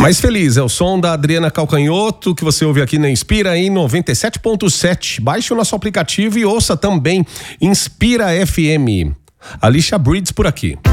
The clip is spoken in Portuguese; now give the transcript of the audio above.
Mais feliz é o som da Adriana Calcanhoto, que você ouve aqui na Inspira em 97.7. Baixe o nosso aplicativo e ouça também Inspira FM. Alicia Breeds por aqui.